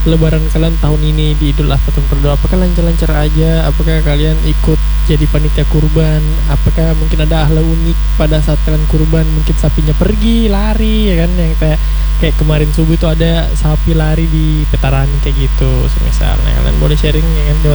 Lebaran kalian tahun ini di Idul Adha tahun kedua, apakah lancar-lancar aja? Apakah kalian ikut jadi panitia kurban? Apakah mungkin ada hal unik pada saat kalian kurban? Mungkin sapinya pergi lari ya kan, yang kayak kemarin subuh itu ada sapi lari di petaran kayak gitu. Misalnya kalian boleh sharing ya kan lewat